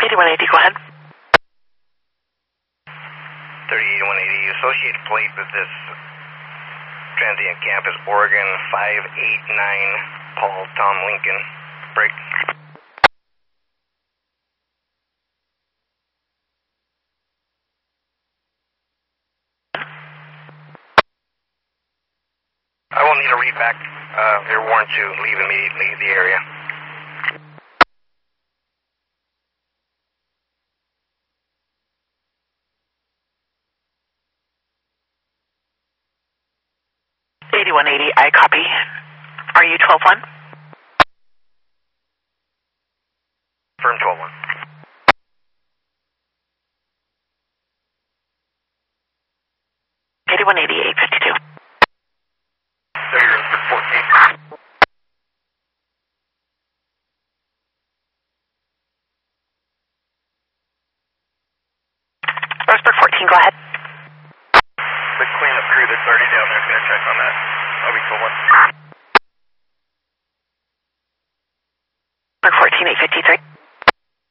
8180, go ahead. 308180, associated plate with this transient campus, Oregon 589, Paul Tom Lincoln. Break. I will need a read back. You're warned to leave immediately the area. I copy. Are you 12-1? Firm 12-1. So you're 14. Roseburg 14, go ahead. The cleanup crew that's already down there is going to check on that. I'll be 12-1.